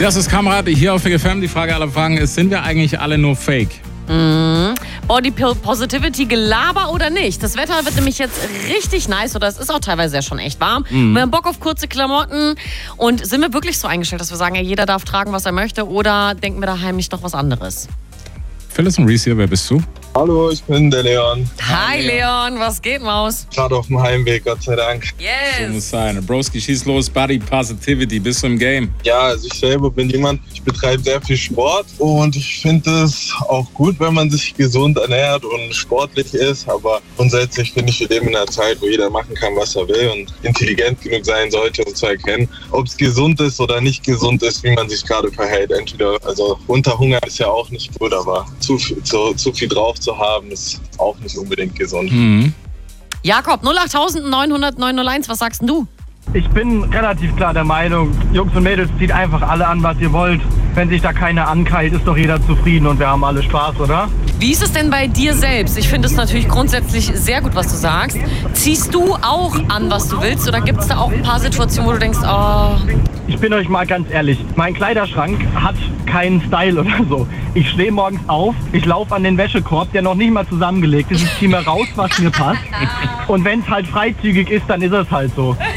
Das ist Kamerad hier auf FM. Die Frage aller Fragen ist, sind wir eigentlich alle nur Fake? Body Positivity, Gelaber oder nicht? Das Wetter wird nämlich jetzt richtig nice oder es ist auch teilweise ja schon echt warm. Wir haben Bock auf kurze Klamotten und sind wir wirklich so eingestellt, dass wir sagen, ja, jeder darf tragen, was er möchte oder denken wir daheim nicht noch was anderes? Phyllis und Reese hier, wer bist du? Hallo, ich bin der Leon. Hi Leon, was geht, Maus? Gerade auf dem Heimweg, Gott sei Dank. So muss Yes! sein. Broski, schieß los, Body Positivity, bist du im Game? Ja, also ich selber bin jemand, ich betreibe sehr viel Sport und ich finde es auch gut, wenn man sich gesund ernährt und sportlich ist, aber grundsätzlich finde ich, wir leben in einer Zeit, wo jeder machen kann, was er will und intelligent genug sein sollte, um zu erkennen, ob es gesund ist oder nicht gesund ist, wie man sich gerade verhält. Entweder, also Unterhunger ist ja auch nicht gut, aber zu viel drauf zu haben, ist auch nicht unbedingt gesund. Jakob, 08900 901, was sagst denn du? Ich bin relativ klar der Meinung, Jungs und Mädels, zieht einfach alle an, was ihr wollt. Wenn sich da keiner ankeilt, ist doch jeder zufrieden und wir haben alle Spaß, oder? Wie ist es denn bei dir selbst? Ich finde es natürlich grundsätzlich sehr gut, was du sagst. Ziehst du auch an, was du willst? Oder gibt es da auch ein paar Situationen, wo du denkst, oh... Ich bin euch mal ganz ehrlich, mein Kleiderschrank hat keinen Style oder so. Ich stehe morgens auf, ich laufe an den Wäschekorb, der noch nicht mal zusammengelegt ist. Ich ziehe mir raus, was mir passt. Und wenn es halt freizügig ist, dann ist es halt so.